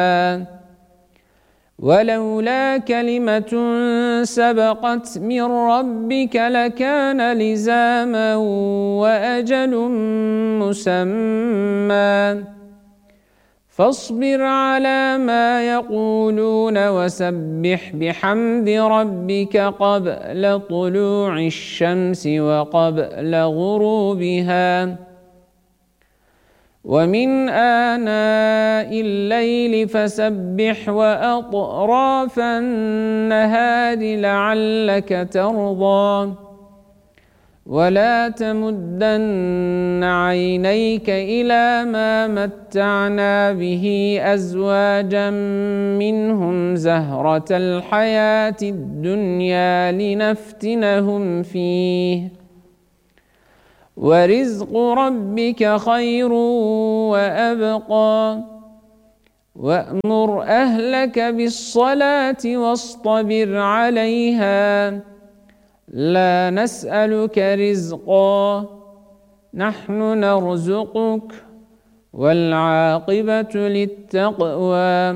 ولولا كلمة سبقت من ربك لكان لزاما وأجل مسمى فاصبر على ما يقولون وسبح بحمد ربك قبل طلوع الشمس وقبل غروبها ومن آناء الليل فسبح وأطراف النهار لعلك ترضى ولا تمدن عينيك إلى ما متعنا به أزواجا منهم زهرة الحياة الدنيا لنفتنهم فيه ورزق ربك خير وأبقى وأمر أهلك بالصلاة واصطبر عليها لا نسألك رزقا نحن نرزقك والعاقبة للتقوى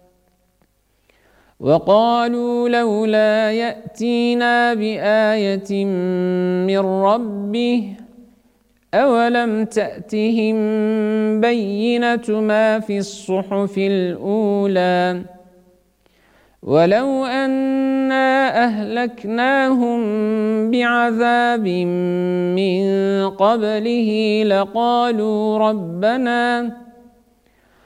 وقالوا لولا يأتينا بآية من ربه أولم تأتهم بينة ما في الصحف الأولى ولو أنا أهلكناهم بعذاب من قبله لقالوا ربنا